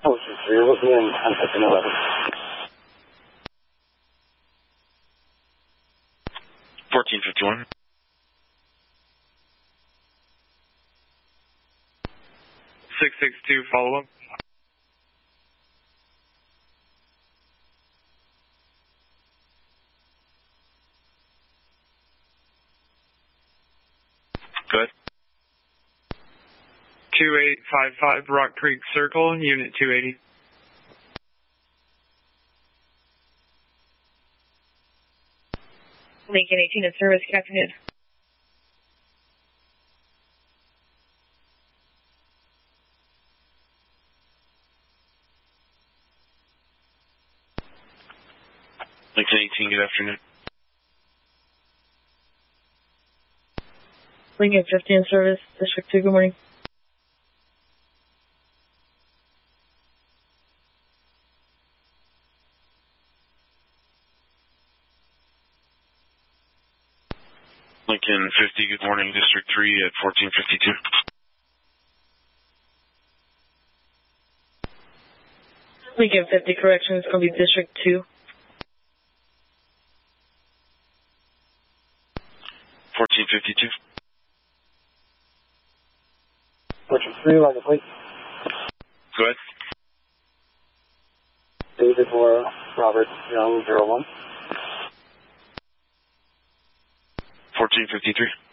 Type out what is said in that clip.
Ocean 3, looking in contact in 11. 1451. Six 662, follow up. Good. 2855 Rock Creek Circle, Unit 280. Lincoln 18 in service, good afternoon. Lincoln 18, good afternoon. Lincoln 50 in service, District 2, good morning. Lincoln 50, good morning, District 3 at 1452. Lincoln 50, correction, it's going to be District 2. 1452. Ocean 3, line of plate. Go ahead. David Laura, Robert Young, 01. 1453.